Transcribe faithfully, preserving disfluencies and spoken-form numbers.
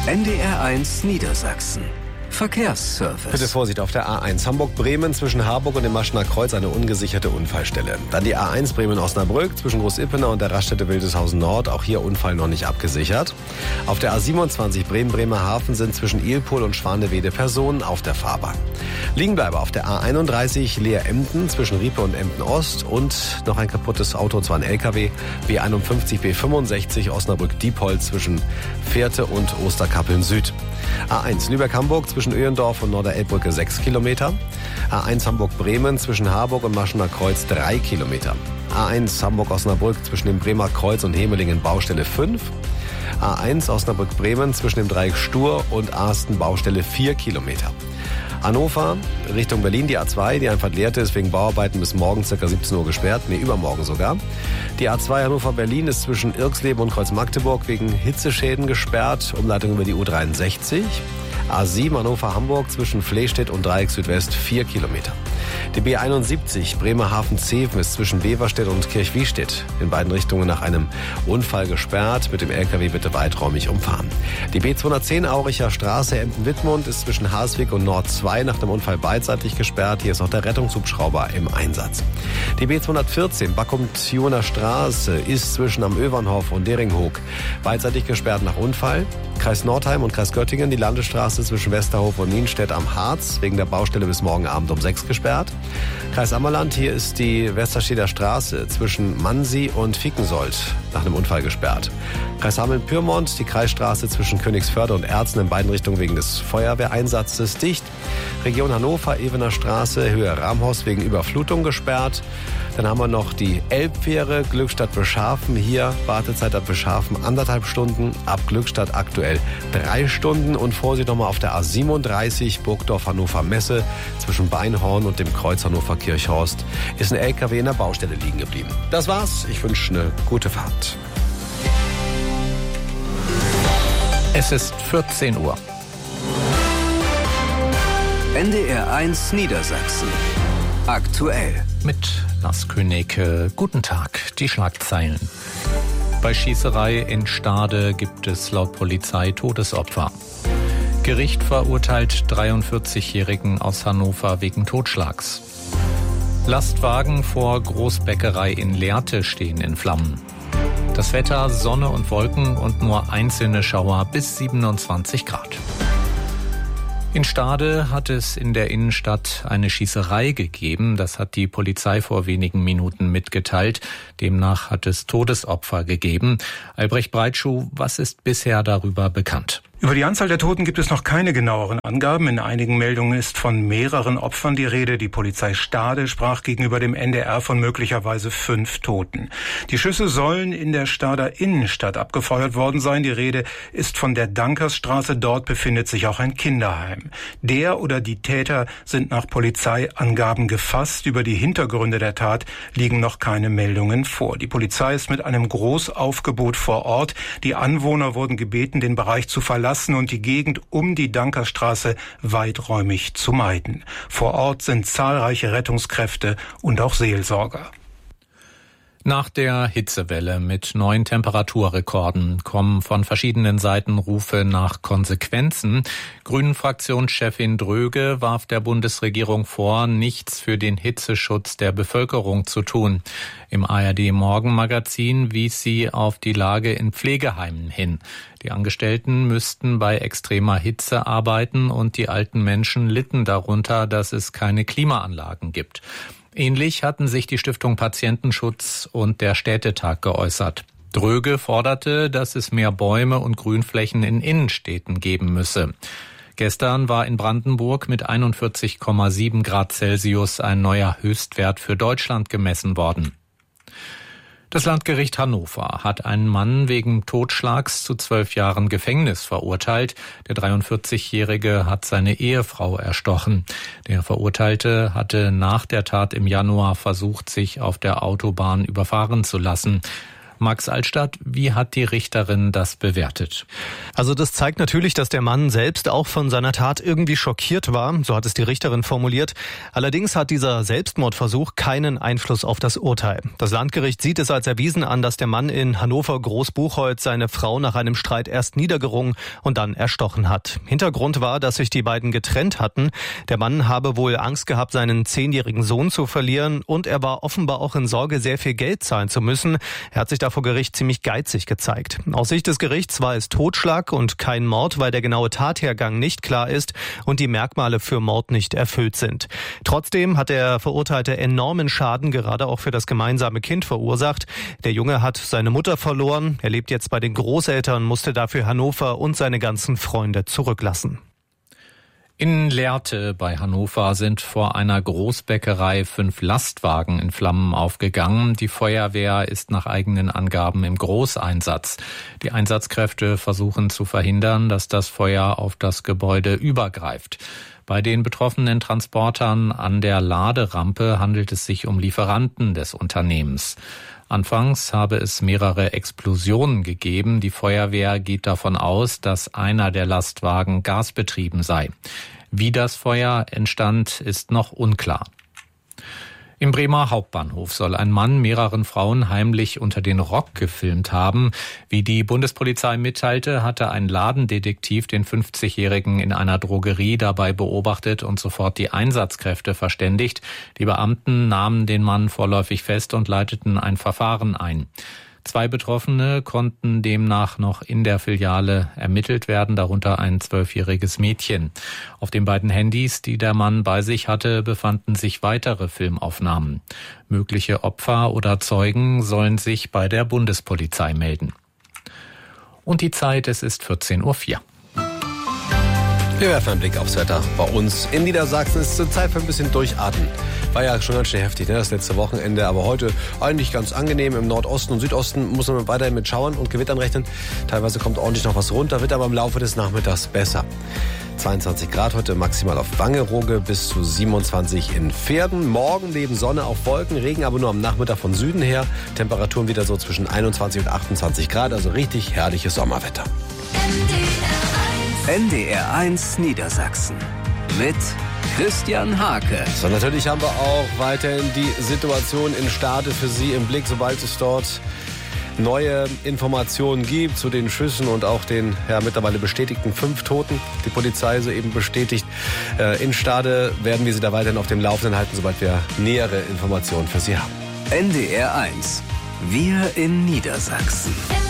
N D R eins Niedersachsen. Verkehrsservice. Bitte Vorsicht auf der A eins Hamburg-Bremen zwischen Harburg und dem Maschener Kreuz eine ungesicherte Unfallstelle. Dann die A eins Bremen-Osnabrück zwischen Großippenau und der Raststätte Wildeshausen Nord. Auch hier Unfall noch nicht abgesichert. Auf der A siebenundzwanzig Bremen-Bremerhaven sind zwischen Ilpol und Schwanewede Personen auf der Fahrbahn. Liegenbleiber auf der A einunddreißig Leer-Emden zwischen Riepe und Emden-Ost und noch ein kaputtes Auto, und zwar ein L K W. B einundfünfzig B fünfundsechzig Osnabrück-Diepholz zwischen Fährte und Osterkappeln Süd. A eins Lübeck-Hamburg zwischen Öhendorf und Norderelbbrücke sechs Kilometer. A eins Hamburg-Bremen zwischen Harburg und Maschener Kreuz drei Kilometer. A eins Hamburg-Osnabrück zwischen dem Bremer Kreuz und Hemelingen Baustelle fünf. A eins Osnabrück-Bremen zwischen dem Dreieck Stur und Arsten Baustelle vier Kilometer. Hannover Richtung Berlin, die A zwei, die einfach leerte ist wegen Bauarbeiten bis morgen ca. siebzehn Uhr gesperrt, nee, übermorgen sogar. Die A zwei Hannover-Berlin ist zwischen Irxleben und Kreuz-Magdeburg wegen Hitzeschäden gesperrt, Umleitung über die U dreiundsechzig. A sieben Hannover-Hamburg zwischen Flehstedt und Dreieck Südwest vier Kilometer. Die B einundsiebzig Bremerhaven-Zeven ist zwischen Beverstedt und Kirchwiestedt in beiden Richtungen nach einem Unfall gesperrt. Mit dem L K W bitte weiträumig umfahren. Die B zweihundertzehn Auricher Straße Emden-Wittmund ist zwischen Harswig und Nord zwei nach dem Unfall beidseitig gesperrt. Hier ist auch der Rettungshubschrauber im Einsatz. Die B zweihundertvierzehn Backum-Thioner Straße ist zwischen am Övernhof und Deringhoek beidseitig gesperrt nach Unfall. Kreis Nordheim und Kreis Göttingen die Landesstraße zwischen Westerhof und Nienstedt am Harz wegen der Baustelle bis morgen Abend um sechs gesperrt. Kreis Ammerland, hier ist die Westersteder Straße zwischen Mansi und Fickensold nach einem Unfall gesperrt. Kreis Hameln-Pyrmont, die Kreisstraße zwischen Königsförde und Erzen in beiden Richtungen wegen des Feuerwehreinsatzes dicht. Region Hannover, Evener Straße, Höhe Ramhaus wegen Überflutung gesperrt. Dann haben wir noch die Elbfähre Glückstadt Beschhafen. Hier Wartezeit ab Beschhafen anderthalb Stunden, ab Glückstadt aktuell drei Stunden. Und Vorsicht nochmal auf der A siebenunddreißig Burgdorf Hannover Messe zwischen Beinhorn und dem Kreuz Hannover Kirchhorst ist ein L K W in der Baustelle liegen geblieben. Das war's. Ich wünsche eine gute Fahrt. Es ist vierzehn Uhr. N D R eins Niedersachsen. Aktuell. Mit Lars Königke. Guten Tag. Die Schlagzeilen. Bei Schießerei in Stade gibt es laut Polizei Todesopfer. Gericht verurteilt dreiundvierzigjährigen aus Hannover wegen Totschlags. Lastwagen vor Großbäckerei in Lehrte stehen in Flammen. Das Wetter, Sonne und Wolken und nur einzelne Schauer bis siebenundzwanzig Grad. In Stade hat es in der Innenstadt eine Schießerei gegeben. Das hat die Polizei vor wenigen Minuten mitgeteilt. Demnach hat es Todesopfer gegeben. Albrecht Breitschuh, was ist bisher darüber bekannt? Über die Anzahl der Toten gibt es noch keine genaueren Angaben. In einigen Meldungen ist von mehreren Opfern die Rede. Die Polizei Stade sprach gegenüber dem N D R von möglicherweise fünf Toten. Die Schüsse sollen in der Stader Innenstadt abgefeuert worden sein. Die Rede ist von der Dankersstraße. Dort befindet sich auch ein Kinderheim. Der oder die Täter sind nach Polizeiangaben gefasst. Über die Hintergründe der Tat liegen noch keine Meldungen vor. Die Polizei ist mit einem Großaufgebot vor Ort. Die Anwohner wurden gebeten, den Bereich zu verlassen und die Gegend um die Dankerstraße weiträumig zu meiden. Vor Ort sind zahlreiche Rettungskräfte und auch Seelsorger. Nach der Hitzewelle mit neuen Temperaturrekorden kommen von verschiedenen Seiten Rufe nach Konsequenzen. Grünen-Fraktionschefin Dröge warf der Bundesregierung vor, nichts für den Hitzeschutz der Bevölkerung zu tun. Im A R D-Morgenmagazin wies sie auf die Lage in Pflegeheimen hin. Die Angestellten müssten bei extremer Hitze arbeiten und die alten Menschen litten darunter, dass es keine Klimaanlagen gibt. Ähnlich hatten sich die Stiftung Patientenschutz und der Städtetag geäußert. Dröge forderte, dass es mehr Bäume und Grünflächen in Innenstädten geben müsse. Gestern war in Brandenburg mit einundvierzig Komma sieben Grad Celsius ein neuer Höchstwert für Deutschland gemessen worden. Das Landgericht Hannover hat einen Mann wegen Totschlags zu zwölf Jahren Gefängnis verurteilt. Der dreiundvierzigjährige hat seine Ehefrau erstochen. Der Verurteilte hatte nach der Tat im Januar versucht, sich auf der Autobahn überfahren zu lassen. Max Altstadt, wie hat die Richterin das bewertet? Also das zeigt natürlich, dass der Mann selbst auch von seiner Tat irgendwie schockiert war, so hat es die Richterin formuliert. Allerdings hat dieser Selbstmordversuch keinen Einfluss auf das Urteil. Das Landgericht sieht es als erwiesen an, dass der Mann in Hannover Großbuchholz seine Frau nach einem Streit erst niedergerungen und dann erstochen hat. Hintergrund war, dass sich die beiden getrennt hatten. Der Mann habe wohl Angst gehabt, seinen zehnjährigen Sohn zu verlieren, und er war offenbar auch in Sorge, sehr viel Geld zahlen zu müssen. Er hat sich da vor Gericht ziemlich geizig gezeigt. Aus Sicht des Gerichts war es Totschlag und kein Mord, weil der genaue Tathergang nicht klar ist und die Merkmale für Mord nicht erfüllt sind. Trotzdem hat der Verurteilte enormen Schaden, gerade auch für das gemeinsame Kind, verursacht. Der Junge hat seine Mutter verloren. Er lebt jetzt bei den Großeltern, musste dafür Hannover und seine ganzen Freunde zurücklassen. In Lehrte bei Hannover sind vor einer Großbäckerei fünf Lastwagen in Flammen aufgegangen. Die Feuerwehr ist nach eigenen Angaben im Großeinsatz. Die Einsatzkräfte versuchen zu verhindern, dass das Feuer auf das Gebäude übergreift. Bei den betroffenen Transportern an der Laderampe handelt es sich um Lieferanten des Unternehmens. Anfangs habe es mehrere Explosionen gegeben. Die Feuerwehr geht davon aus, dass einer der Lastwagen gasbetrieben sei. Wie das Feuer entstand, ist noch unklar. Im Bremer Hauptbahnhof soll ein Mann mehreren Frauen heimlich unter den Rock gefilmt haben. Wie die Bundespolizei mitteilte, hatte ein Ladendetektiv den fünfzigjährigen in einer Drogerie dabei beobachtet und sofort die Einsatzkräfte verständigt. Die Beamten nahmen den Mann vorläufig fest und leiteten ein Verfahren ein. Zwei Betroffene konnten demnach noch in der Filiale ermittelt werden, darunter ein zwölfjähriges Mädchen. Auf den beiden Handys, die der Mann bei sich hatte, befanden sich weitere Filmaufnahmen. Mögliche Opfer oder Zeugen sollen sich bei der Bundespolizei melden. Und die Zeit, es ist vierzehn Uhr vier. Wir werfen einen Blick aufs Wetter. Bei uns in Niedersachsen ist es Zeit für ein bisschen Durchatmen. War ja schon ganz schön heftig, ne, das letzte Wochenende. Aber heute eigentlich ganz angenehm. Im Nordosten und Südosten muss man weiterhin mit Schauern und Gewittern rechnen. Teilweise kommt ordentlich noch was runter, wird aber im Laufe des Nachmittags besser. zweiundzwanzig Grad heute maximal auf Wangerooge, bis zu siebenundzwanzig in Verden. Morgen neben Sonne auf Wolken, Regen aber nur am Nachmittag von Süden her. Temperaturen wieder so zwischen einundzwanzig und achtundzwanzig Grad, also richtig herrliches Sommerwetter. N D R eins Niedersachsen mit Christian Hake. So, natürlich haben wir auch weiterhin die Situation in Stade für Sie im Blick, sobald es dort neue Informationen gibt zu den Schüssen und auch den ja, mittlerweile bestätigten fünf Toten. Die Polizei soeben bestätigt. Äh, in Stade werden wir Sie da weiterhin auf dem Laufenden halten, sobald wir nähere Informationen für Sie haben. N D R eins. Wir in Niedersachsen.